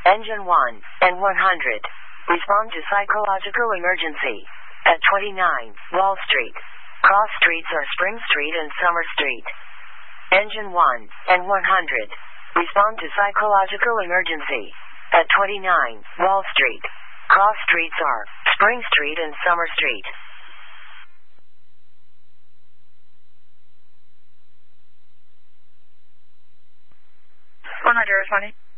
Engine 1 and 100. Respond to psychological emergency. At 29, Wall Street. Cross streets are Spring Street and Summer Street. Engine 1 and 100. Respond to psychological emergency. At 29, Wall Street. Cross streets are Spring Street and Summer Street. 120.